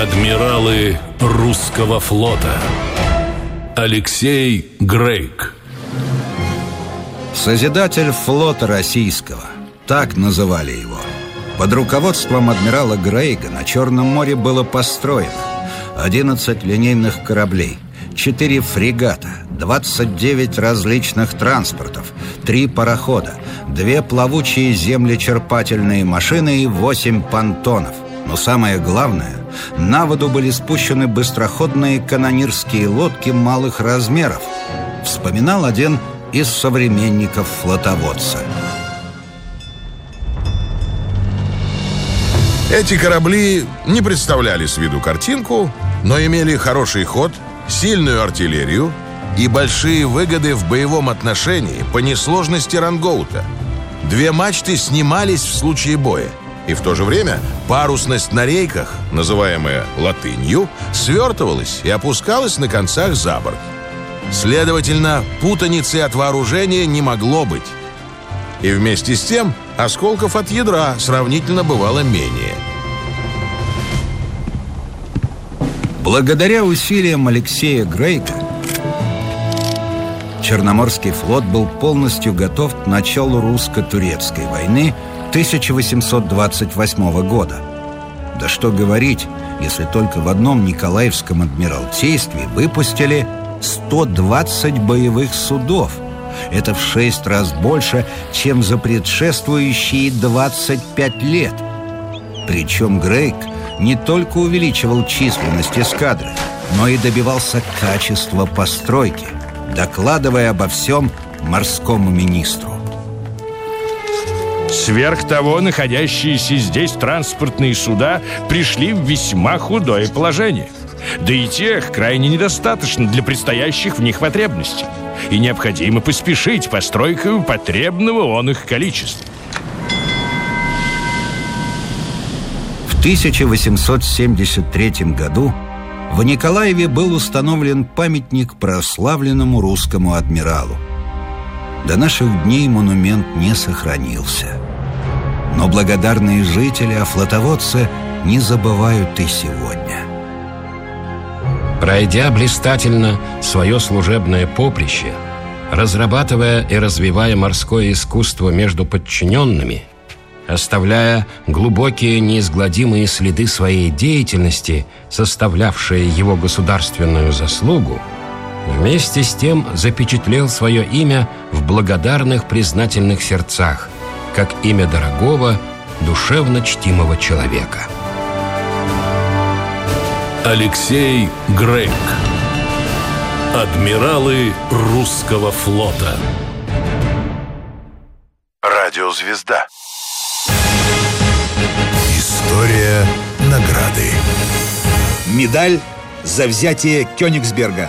Адмиралы русского флота. Алексей Грейк. Созидатель флота российского, так называли его. Под руководством адмирала Грейга на Черном море было построено 11 линейных кораблей, 4 фрегата, 29 различных транспортов, 3 парохода, 2 плавучие землечерпательные машины и 8 понтонов. Но самое главное, на воду были спущены быстроходные канонирские лодки малых размеров, вспоминал один из современников флотоводца. Эти корабли не представляли с виду картинку, но имели хороший ход, сильную артиллерию и большие выгоды в боевом отношении по несложности рангоута. 2 мачты снимались в случае боя, и в то же время парусность на рейках, называемая латынью, свертывалась и опускалась на концах за борт. Следовательно, путаницы от вооружения не могло быть. И вместе с тем осколков от ядра сравнительно бывало менее. Благодаря усилиям Алексея Грейка Черноморский флот был полностью готов к началу русско-турецкой войны 1828 года. Да что говорить, если только в одном Николаевском адмиралтействе выпустили 120 боевых судов. Это в 6 раз больше, чем за предшествующие 25 лет. Причем Грейк не только увеличивал численность эскадры, но и добивался качества постройки, докладывая обо всем морскому министру. Сверх того, находящиеся здесь транспортные суда пришли в весьма худое положение. Да и тех крайне недостаточно для предстоящих в них потребностей. И необходимо поспешить постройкой потребного он их количества. В 1873 году в Николаеве был установлен памятник прославленному русскому адмиралу. До наших дней монумент не сохранился. Но благодарные жители о флотоводце не забывают и сегодня. Пройдя блистательно свое служебное поприще, разрабатывая и развивая морское искусство между подчиненными, оставляя глубокие неизгладимые следы своей деятельности, составлявшие его государственную заслугу, вместе с тем запечатлел свое имя в благодарных признательных сердцах, как имя дорогого, душевно чтимого человека. Алексей Грейк. Адмиралы русского флота. Радиозвезда. История награды. Медаль за взятие Кёнигсберга.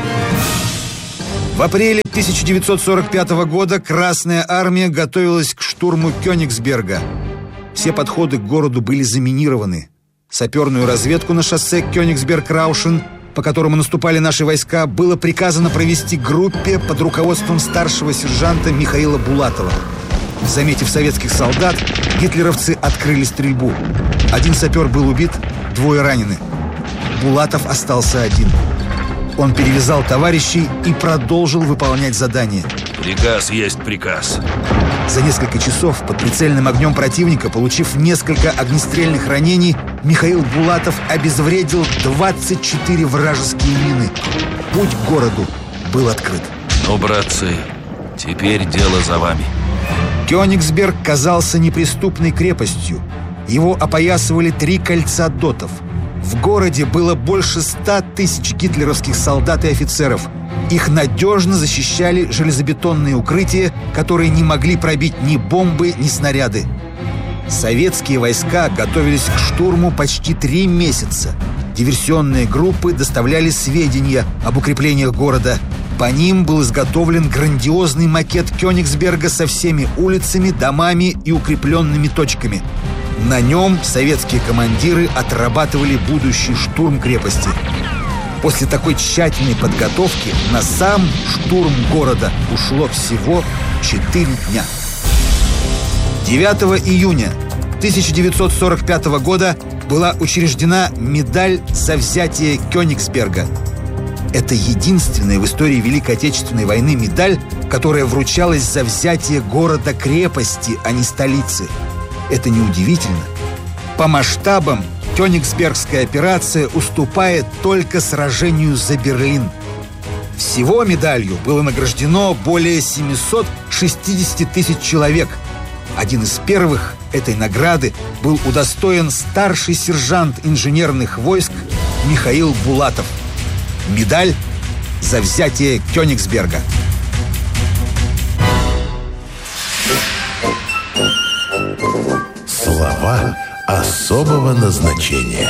В апреле 1945 года Красная армия готовилась к штурму Кёнигсберга. Все подходы к городу были заминированы. Саперную разведку на шоссе Кёнигсберг-Раушен, по которому наступали наши войска, было приказано провести группе под руководством старшего сержанта Михаила Булатова. Заметив советских солдат, гитлеровцы открыли стрельбу. 1 сапер был убит, 2 ранены. Булатов остался один. Он перевязал товарищей и продолжил выполнять задание. Приказ есть приказ. За несколько часов под прицельным огнем противника, получив несколько огнестрельных ранений, Михаил Булатов обезвредил 24 вражеские мины. Путь к городу был открыт. Ну, братцы, теперь дело за вами. Кёнигсберг казался неприступной крепостью. Его опоясывали 3 кольца дотов. В городе было больше 100 тысяч гитлеровских солдат и офицеров. Их надежно защищали железобетонные укрытия, которые не могли пробить ни бомбы, ни снаряды. Советские войска готовились к штурму почти 3 месяца. Диверсионные группы доставляли сведения об укреплениях города. По ним был изготовлен грандиозный макет Кёнигсберга со всеми улицами, домами и укрепленными точками. На нем советские командиры отрабатывали будущий штурм крепости. После такой тщательной подготовки на сам штурм города ушло всего 4 дня. 9 июня 1945 года была учреждена медаль за взятие Кёнигсберга. Это единственная в истории Великой Отечественной войны медаль, которая вручалась за взятие города-крепости, а не столицы. Это неудивительно. По масштабам Кёнигсбергская операция уступает только сражению за Берлин. Всего медалью было награждено более 760 тысяч человек. Один из первых этой награды был удостоен старший сержант инженерных войск Михаил Булатов. Медаль за взятие Кёнигсберга. Слова особого назначения.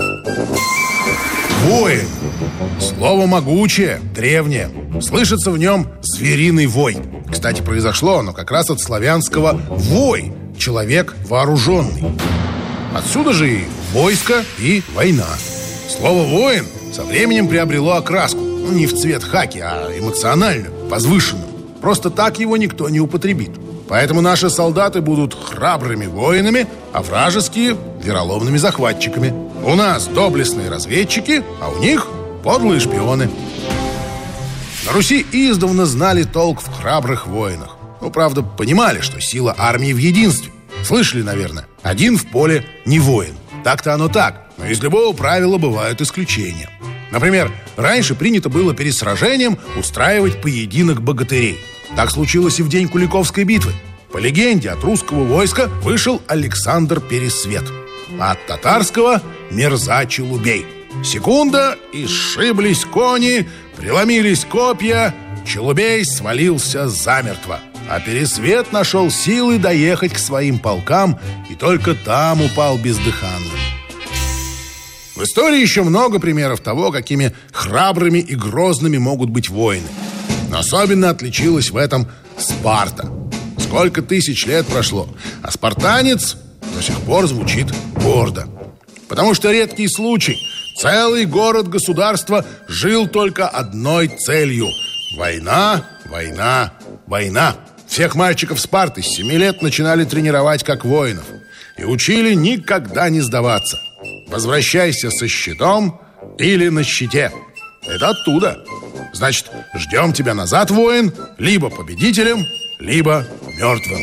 Воин. Слово могучее, древнее. Слышится в нем звериный вой. Кстати, произошло оно как раз от славянского «вой» — человек вооруженный. Отсюда же и войско, и война. Слово «воин» со временем приобрело окраску. Не в цвет хаки, а эмоциональную, возвышенную. Просто так его никто не употребит. Поэтому наши солдаты будут храбрыми воинами, а вражеские — вероломными захватчиками. У нас доблестные разведчики, а у них подлые шпионы. На Руси издавна знали толк в храбрых воинах. Правда, понимали, что сила армии в единстве. Слышали, наверное, один в поле не воин. Так-то оно так, но из любого правила бывают исключения. Например, раньше принято было перед сражением устраивать поединок богатырей. Так случилось и в день Куликовской битвы. По легенде, от русского войска вышел Александр Пересвет, а от татарского — Мирза Челубей. Секунда, и сшиблись кони, преломились копья, Челубей свалился замертво, а Пересвет нашел силы доехать к своим полкам и только там упал бездыханным. В истории еще много примеров того, какими храбрыми и грозными могут быть воины. Но особенно отличилась в этом Спарта. Сколько тысяч лет прошло, а спартанец до сих пор звучит гордо. Потому что редкий случай. Целый город-государство жил только одной целью — война, война, война. Всех мальчиков Спарты с 7 лет начинали тренировать как воинов и учили никогда не сдаваться. Возвращайся со щитом или на щите. Это оттуда. Значит, ждем тебя назад, воин, либо победителем, либо мертвым.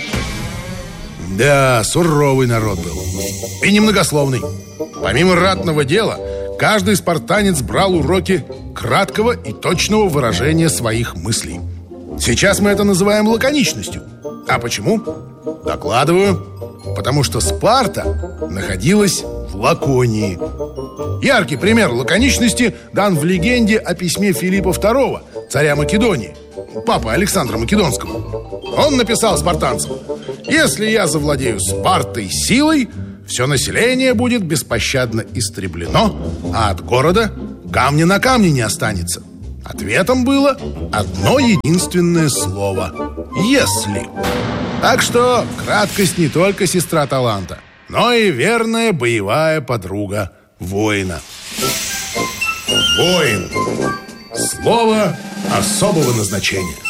Да, суровый народ был. И немногословный. Помимо ратного дела, каждый спартанец брал уроки краткого и точного выражения своих мыслей. Сейчас мы это называем лаконичностью. А почему? Докладываю. Потому что Спарта находилась в Лаконии. Яркий пример лаконичности дан в легенде о письме Филиппа II, царя Македонии, папы Александра Македонского. Он написал спартанцам: «Если я завладею Спартой силой, все население будет беспощадно истреблено, а от города камня на камне не останется». Ответом было одно единственное слово — «если». Так что краткость не только сестра таланта, но и верная боевая подруга воина. Воин. Слово особого назначения.